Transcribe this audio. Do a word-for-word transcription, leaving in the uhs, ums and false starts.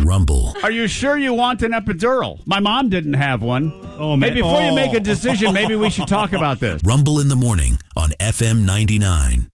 Rumble. Are you sure you want an epidural? My mom didn't have one. Oh, man. Hey, before oh. you make a decision, maybe we should talk about this. Rumble in the morning on F M ninety-nine.